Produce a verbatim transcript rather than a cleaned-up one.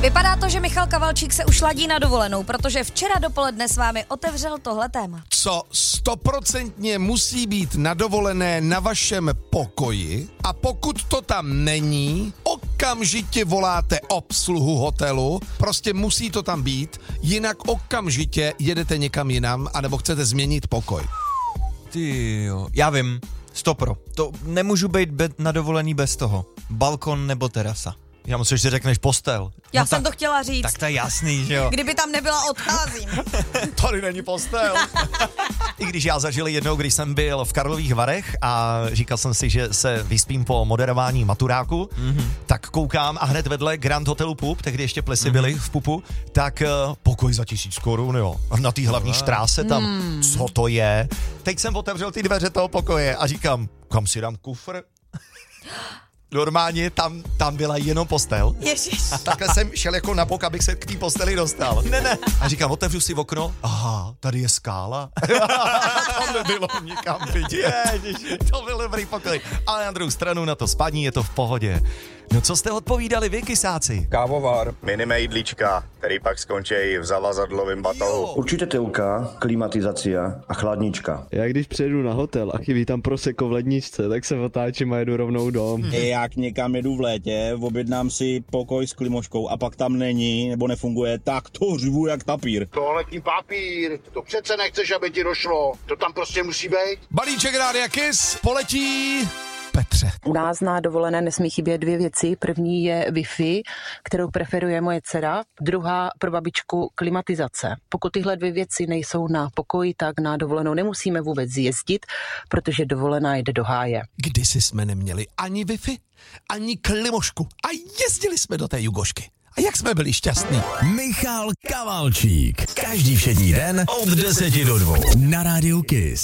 Vypadá to, že Michal Kavalčík se už ladí na dovolenou, protože včera dopoledne s vámi otevřel tohle téma. Co stoprocentně musí být na dovolené na vašem pokoji a pokud to tam není, okamžitě voláte obsluhu hotelu, prostě musí to tam být, jinak okamžitě jedete někam jinam, anebo chcete změnit pokoj. Ty jo, já vím, stopro, to nemůžu být be- na dovolený bez toho. Balkon nebo terasa. Já myslím, že řekneš postel. Já no jsem tak, to chtěla říct. Tak to je jasný, že jo. Kdyby tam nebyla, odcházím. Tady není postel. I když já zažil jednou, když jsem byl v Karlových Varech a říkal jsem si, že se vyspím po moderování maturáku, mm-hmm. tak koukám a hned vedle Grand Hotelu Pup, tehdy ještě plesy mm-hmm. byly v Pupu, tak uh, pokoj za tisíc korun, jo. Na té hlavní štráse tam, mm. co to je? Teď jsem otevřel ty dveře toho pokoje a říkám, kam si dám kufr? Normálně tam, tam byla jenom postel. Ježiš. A takhle jsem šel jako na bok, abych se k té posteli dostal. Ne, ne. A říkám, otevřu si okno. Aha, tady je skála. Tam nebylo nikam vidět. Ježiši. To byl dobrý pokoj. Ale na druhou stranu na to spadní je to v pohodě. No co jste odpovídali vy, kysáci? Kávovar, minimejdlička, který pak skončí v zavazadlovém batohu. Učitelka, klimatizace a chladnička. Já když přijedu na hotel a chybí tam prosecco v ledničce, tak se otáčím a jedu rovnou dom. Jak někam jedu v létě, objednám si pokoj s klimoškou a pak tam není nebo nefunguje, tak to řvu jak tapír. Toaletní papír, to přece nechceš, aby ti došlo, to tam prostě musí být. Balíček Rádia Kiss poletí Petře. U nás na dovolené nesmí chybět dvě věci. První je Wi-Fi, kterou preferuje moje dcera. Druhá pro babičku klimatizace. Pokud tyhle dvě věci nejsou na pokoji, tak na dovolenou nemusíme vůbec jezdit, protože dovolená jde do háje. Kdysi jsme neměli ani Wi-Fi, ani klimošku a jezdili jsme do té Jugošky. A jak jsme byli šťastní. Michal Kavalčík. Každý všední den od deseti do dvou na Rádiu Kiss.